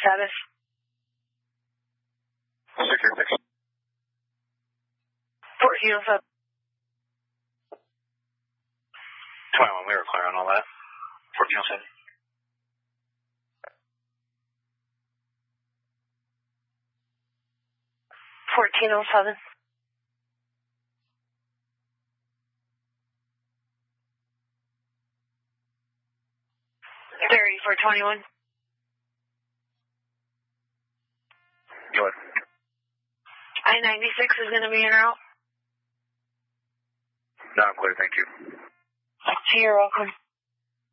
Status? Sector 6. 1407. 21, we were clear on all that. 1407. 1407. They're ready for 21. Go ahead. I-96 is going to be en route. No, I'm clear, thank you. You're welcome.